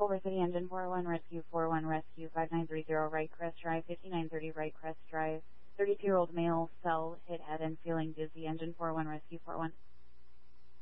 Culver City, Engine 401, Rescue 41, Rescue 5930, right crest drive, 5930, right crest drive. 32-year-old male, cell, hit head and feeling dizzy, Engine 401, Rescue 41.